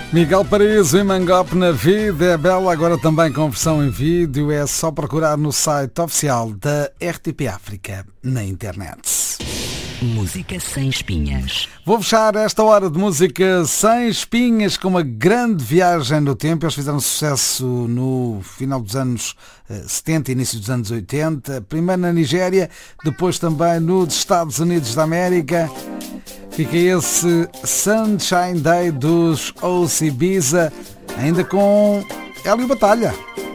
Miguel Paraíso e Mangop na vida é bela, agora também com versão em vídeo. É só procurar no site oficial da RTP África na internet. Música sem espinhas. Vou fechar esta hora de música sem espinhas com uma grande viagem no tempo. Eles fizeram sucesso no final dos anos 70 e início dos anos 80. Primeiro na Nigéria, depois também nos Estados Unidos da América. Fica esse Sunshine Day dos OC Ibiza, ainda com Hélio Batalha.